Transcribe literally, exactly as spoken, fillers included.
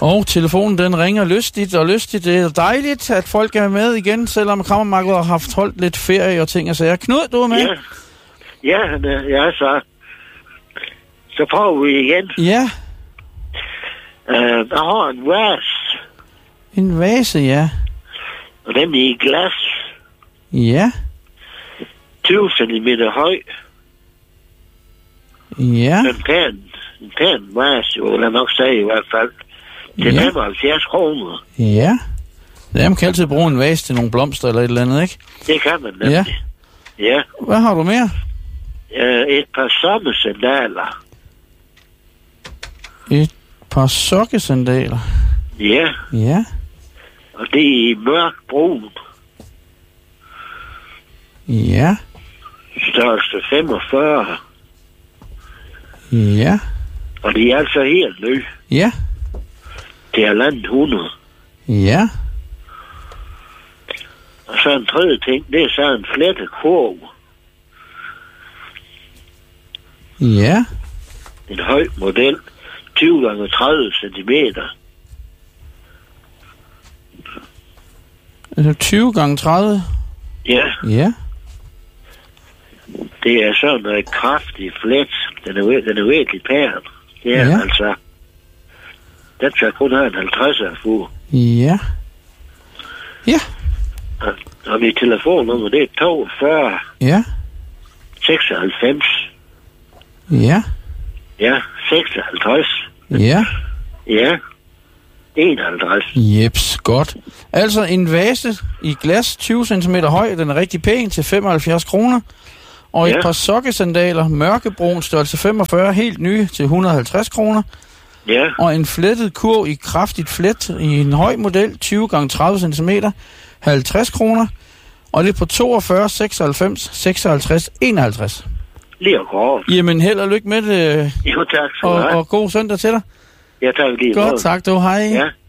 Og telefonen den ringer lystigt og lystigt. Det er dejligt, at folk er med igen, selvom Krammermarkedet har haft holdt lidt ferie og ting og sager. Knud, du er med? Ja, ja, ja så. Så prøver vi igen. Ja. Uh, jeg har en vase. En vase, ja. Og den er i glas. Ja. tyve centimeter høj. Ja. En pæn, en pæn vase, jo, vil jeg nok sige i hvert fald. Til Ja. femoghalvfjerds kroner. Ja. Ja, man kan altid bruge en vase til nogle blomster eller et eller andet, ikke? Det kan man nemlig. Ja. Ja. Hvad har du mere? Uh, et par sommersandaler. Et par sokkesandaler. Ja. Ja. Og det er i mørk brun. Ja. Størrelse femogfyrre. Ja. Og det er altså helt ny. Ja. Det er landet hundrede. Ja. Og så en tredje ting, det er så en flettet kurv. Ja. En høj model. tyve gange tredive centimeter. Altså tyve gange tredive. Ja, Ja. det er sådan noget kraftig flet. Den er, den er virkelig pæn. Det er Ja. altså. Den skal kun have en halvtredser for. Ja. Ja. Og, og mit telefonnummer, det er toogfyrre Ja. seksoghalvfems. Ja. Ja, seksoghalvtreds. Ja. Ja, enoghalvtreds. Jeps, godt. Altså en vase i glas, tyve centimeter høj, den er rigtig pæn, til femoghalvfjerds kroner. Og et Ja. par sokkesandaler, mørkebrun, størrelse femogfyrre, helt nye, til et hundrede og halvtreds kroner. Ja, Og en flettet kurv i kraftigt flet i en høj model, tyve gange tredive centimeter, halvtreds kroner. Og det er på toogfyrre seksoghalvfems seksoghalvtreds enoghalvtreds. lige akkurat. Jamen, held og lykke med det, Jo, tak skal du og, have. og god søndag til dig. Ja, tak lige. Godt, tak du. Hej. Ja.